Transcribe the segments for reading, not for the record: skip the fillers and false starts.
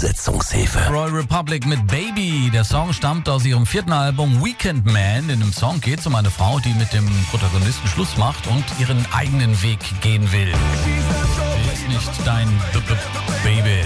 Übersetzungshilfe. Royal Republic mit Baby. Der Song stammt aus ihrem 4. Album Weekend Man. In dem Song geht es um eine Frau, die mit dem Protagonisten Schluss macht und ihren eigenen Weg gehen will. Sie ist nicht dein Baby.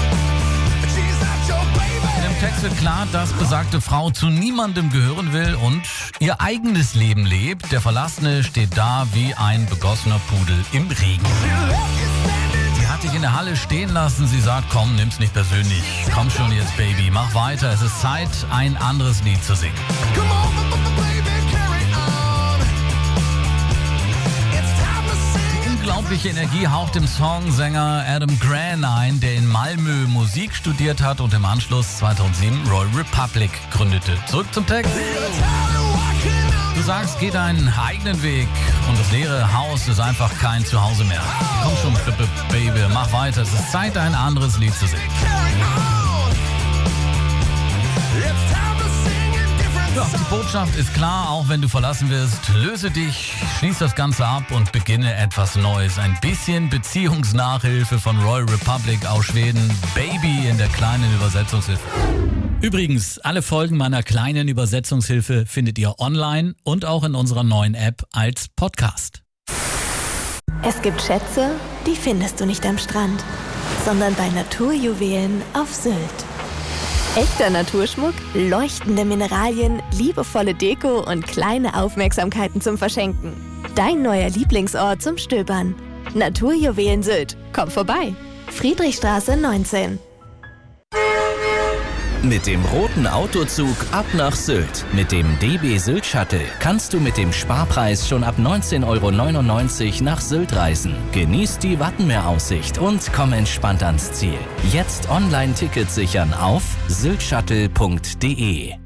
In dem Text wird klar, dass besagte Frau zu niemandem gehören will und ihr eigenes Leben lebt. Der Verlassene steht da wie ein begossener Pudel im Regen. Sie hat dich in der Halle stehen lassen. Sie sagt, komm, nimm's nicht persönlich. Komm schon jetzt, Baby, mach weiter. Es ist Zeit, ein anderes Lied zu singen. Unglaubliche Energie haucht dem Songsänger Adam Grant ein, der in Malmö Musik studiert hat und im Anschluss 2007 Royal Republic gründete. Zurück zum Text. Du sagst, geh deinen eigenen Weg und das leere Haus ist einfach kein Zuhause mehr. Komm schon, Baby, mach weiter. Es ist Zeit, ein anderes Lied zu singen. Ja, die Botschaft ist klar, auch wenn du verlassen wirst, löse dich, schließ das Ganze ab und beginne etwas Neues. Ein bisschen Beziehungsnachhilfe von Royal Republic aus Schweden, Baby in der kleinen Übersetzungshilfe. Übrigens, alle Folgen meiner kleinen Übersetzungshilfe findet ihr online und auch in unserer neuen App als Podcast. Es gibt Schätze, die findest du nicht am Strand, sondern bei Naturjuwelen auf Sylt. Echter Naturschmuck, leuchtende Mineralien, liebevolle Deko und kleine Aufmerksamkeiten zum Verschenken. Dein neuer Lieblingsort zum Stöbern. Naturjuwelen Sylt. Komm vorbei. Friedrichstraße 19. Mit dem roten Autozug ab nach Sylt. Mit dem DB Sylt Shuttle kannst du mit dem Sparpreis schon ab 19,99 € nach Sylt reisen. Genieß die Wattenmeeraussicht und komm entspannt ans Ziel. Jetzt Online-Tickets sichern auf syltshuttle.de.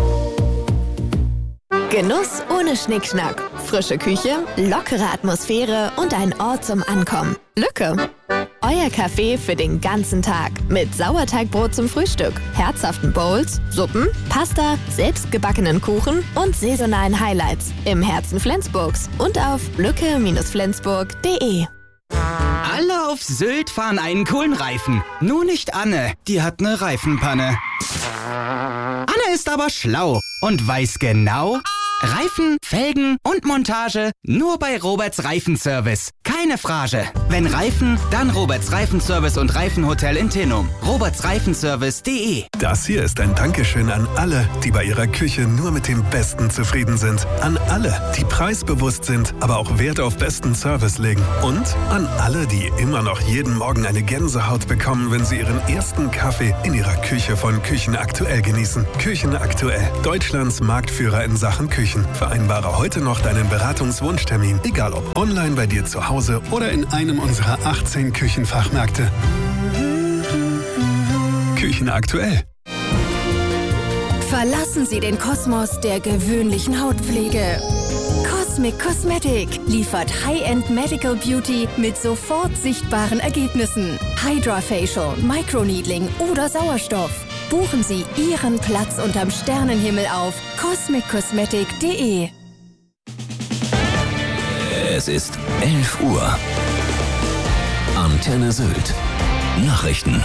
Genuss ohne Schnickschnack. Frische Küche, lockere Atmosphäre und ein Ort zum Ankommen. Lücke. Euer Café für den ganzen Tag. Mit Sauerteigbrot zum Frühstück, herzhaften Bowls, Suppen, Pasta, selbstgebackenen Kuchen und saisonalen Highlights. Im Herzen Flensburgs und auf lücke-flensburg.de. Alle auf Sylt fahren einen coolen Reifen. Nur nicht Anne, die hat eine Reifenpanne. Anne ist aber schlau und weiß genau... Reifen, Felgen und Montage nur bei Roberts Reifenservice. Keine Frage. Wenn Reifen, dann Roberts Reifenservice und Reifenhotel in Tinnum. robertsreifenservice.de. Das hier ist ein Dankeschön an alle, die bei ihrer Küche nur mit dem Besten zufrieden sind. An alle, die preisbewusst sind, aber auch Wert auf besten Service legen. Und an alle, die immer noch jeden Morgen eine Gänsehaut bekommen, wenn sie ihren ersten Kaffee in ihrer Küche von Küchen Aktuell genießen. Küchen Aktuell, Deutschlands Marktführer in Sachen Küche. Vereinbare heute noch deinen Beratungswunschtermin, egal ob online bei dir zu Hause oder in einem unserer 18 Küchenfachmärkte. Küchen Aktuell. Verlassen Sie den Kosmos der gewöhnlichen Hautpflege. Cosmic Cosmetic liefert High-End Medical Beauty mit sofort sichtbaren Ergebnissen. Hydra-Facial, Microneedling oder Sauerstoff. Buchen Sie Ihren Platz unterm Sternenhimmel auf cosmiccosmetic.de. Es ist 11 Uhr. Antenne Sylt. Nachrichten.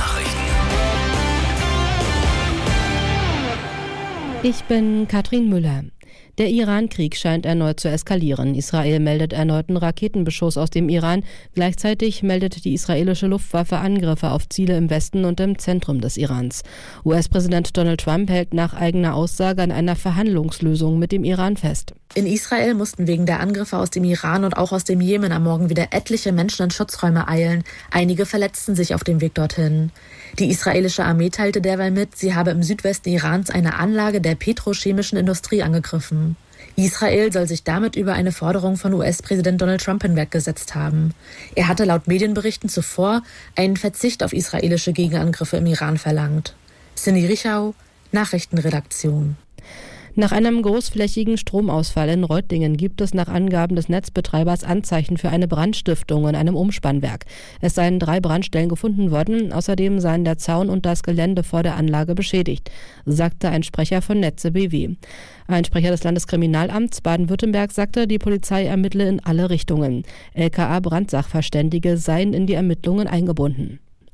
Ich bin Katrin Müller. Der Iran-Krieg scheint erneut zu eskalieren. Israel meldet erneuten Raketenbeschuss aus dem Iran. Gleichzeitig meldet die israelische Luftwaffe Angriffe auf Ziele im Westen und im Zentrum des Irans. US-Präsident Donald Trump hält nach eigener Aussage an einer Verhandlungslösung mit dem Iran fest. In Israel mussten wegen der Angriffe aus dem Iran und auch aus dem Jemen am Morgen wieder etliche Menschen in Schutzräume eilen. Einige verletzten sich auf dem Weg dorthin. Die israelische Armee teilte derweil mit, sie habe im Südwesten Irans eine Anlage der petrochemischen Industrie angegriffen. Israel soll sich damit über eine Forderung von US-Präsident Donald Trump hinweggesetzt haben. Er hatte laut Medienberichten zuvor einen Verzicht auf israelische Gegenangriffe im Iran verlangt. Cindy Richau, Nachrichtenredaktion. Nach einem großflächigen Stromausfall in Reutlingen gibt es nach Angaben des Netzbetreibers Anzeichen für eine Brandstiftung in einem Umspannwerk. Es seien 3 Brandstellen gefunden worden, außerdem seien der Zaun und das Gelände vor der Anlage beschädigt, sagte ein Sprecher von Netze BW. Ein Sprecher des Landeskriminalamts Baden-Württemberg sagte, die Polizei ermittle in alle Richtungen. LKA-Brandsachverständige seien in die Ermittlungen eingebunden.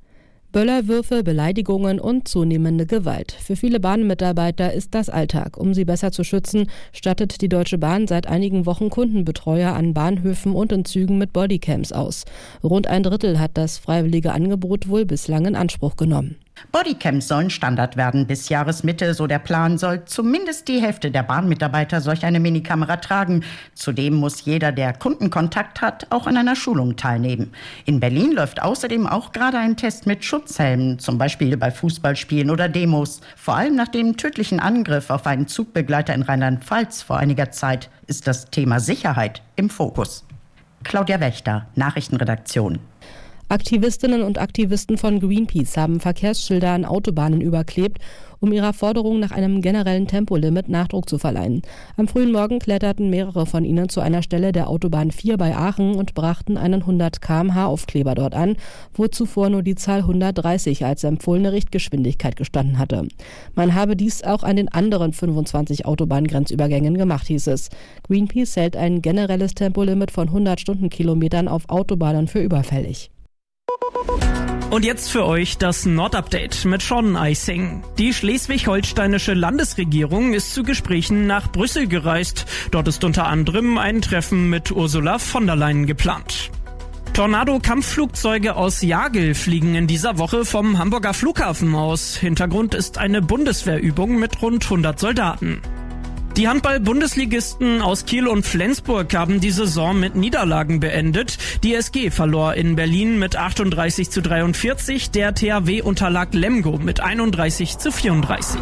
Böllerwürfe, Beleidigungen und zunehmende Gewalt. Für viele Bahnmitarbeiter ist das Alltag. Um sie besser zu schützen, stattet die Deutsche Bahn seit einigen Wochen Kundenbetreuer an Bahnhöfen und in Zügen mit Bodycams aus. Rund ein Drittel hat das freiwillige Angebot wohl bislang in Anspruch genommen. Bodycams sollen Standard werden. Bis Jahresmitte, so der Plan, soll zumindest die Hälfte der Bahnmitarbeiter solch eine Minikamera tragen. Zudem muss jeder, der Kundenkontakt hat, auch an einer Schulung teilnehmen. In Berlin läuft außerdem auch gerade ein Test mit Schutzhelmen, zum Beispiel bei Fußballspielen oder Demos. Vor allem nach dem tödlichen Angriff auf einen Zugbegleiter in Rheinland-Pfalz vor einiger Zeit ist das Thema Sicherheit im Fokus. Claudia Wächter, Nachrichtenredaktion. Aktivistinnen und Aktivisten von Greenpeace haben Verkehrsschilder an Autobahnen überklebt, um ihrer Forderung nach einem generellen Tempolimit Nachdruck zu verleihen. Am frühen Morgen kletterten mehrere von ihnen zu einer Stelle der Autobahn 4 bei Aachen und brachten einen 100 km/h Aufkleber dort an, wo zuvor nur die Zahl 130 als empfohlene Richtgeschwindigkeit gestanden hatte. Man habe dies auch an den anderen 25 Autobahngrenzübergängen gemacht, hieß es. Greenpeace hält ein generelles Tempolimit von 100 Stundenkilometern auf Autobahnen für überfällig. Und jetzt für euch das Nordupdate mit Sean Eising. Die schleswig-holsteinische Landesregierung ist zu Gesprächen nach Brüssel gereist. Dort ist unter anderem ein Treffen mit Ursula von der Leyen geplant. Tornado-Kampfflugzeuge aus Jagel fliegen in dieser Woche vom Hamburger Flughafen aus. Hintergrund ist eine Bundeswehrübung mit rund 100 Soldaten. Die Handball-Bundesligisten aus Kiel und Flensburg haben die Saison mit Niederlagen beendet. Die SG verlor in Berlin mit 38:43, der THW unterlag Lemgo mit 31:34.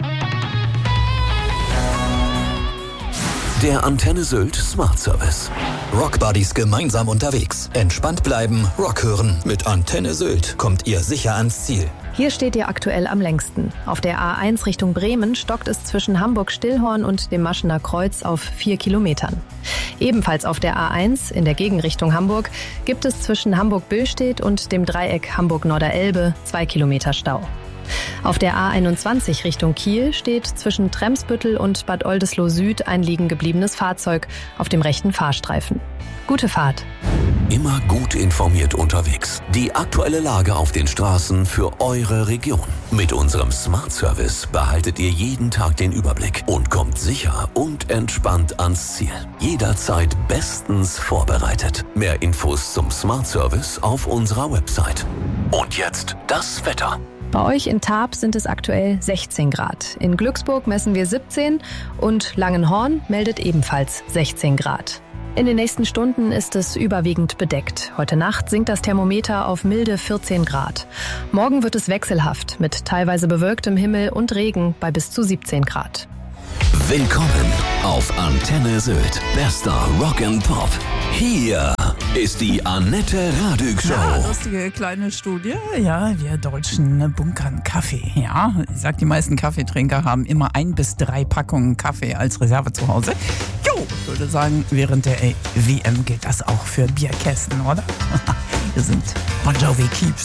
Der Antenne Sylt Smart Service. Rockbuddies gemeinsam unterwegs. Entspannt bleiben, Rock hören. Mit Antenne Sylt kommt ihr sicher ans Ziel. Hier steht ihr aktuell am längsten. Auf der A1 Richtung Bremen stockt es zwischen Hamburg-Stillhorn und dem Maschener Kreuz auf 4 Kilometern. Ebenfalls auf der A1 in der Gegenrichtung Hamburg gibt es zwischen Hamburg-Billstedt und dem Dreieck Hamburg-Norderelbe 2 Kilometer Stau. Auf der A21 Richtung Kiel steht zwischen Tremsbüttel und Bad Oldesloe Süd ein liegen gebliebenes Fahrzeug auf dem rechten Fahrstreifen. Gute Fahrt. Immer gut informiert unterwegs. Die aktuelle Lage auf den Straßen für eure Region. Mit unserem Smart Service behaltet ihr jeden Tag den Überblick und kommt sicher und entspannt ans Ziel. Jederzeit bestens vorbereitet. Mehr Infos zum Smart Service auf unserer Website. Und jetzt das Wetter. Bei euch in Tarp sind es aktuell 16 Grad. In Glücksburg messen wir 17 und Langenhorn meldet ebenfalls 16 Grad. In den nächsten Stunden ist es überwiegend bedeckt. Heute Nacht sinkt das Thermometer auf milde 14 Grad. Morgen wird es wechselhaft mit teilweise bewölktem Himmel und Regen bei bis zu 17 Grad. Willkommen auf Antenne Sylt. Bester Rock and Pop. Hier ist die Annette Radück Show. Ja, lustige kleine Studie. Ja, wir Deutschen bunkern Kaffee. Ja, ich sag, die meisten Kaffeetrinker haben immer 1 bis 3 Packungen Kaffee als Reserve zu Hause. Jo, ich würde sagen, während der WM gilt das auch für Bierkästen, oder? Wir sind Bon Jovi Keeps.